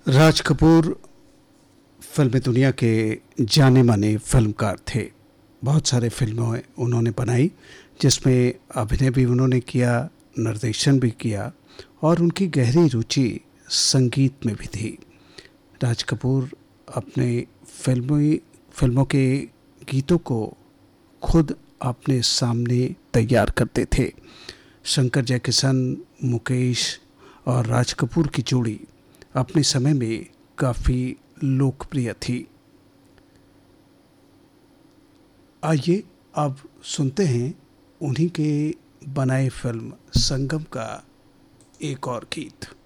राज कपूर फिल्मी दुनिया के जाने माने फिल्मकार थे। बहुत सारे फिल्में उन्होंने बनाई जिसमें अभिनय भी उन्होंने किया, निर्देशन भी किया और उनकी गहरी रुचि संगीत में भी थी। राज कपूर अपने फिल्मों के गीतों को खुद अपने सामने तैयार करते थे। शंकर जयकिशन, मुकेश और राज कपूर की जोड़ी अपने समय में काफ़ी लोकप्रिय थी। आइए अब सुनते हैं उन्हीं के बनाए फिल्म संगम का एक और गीत।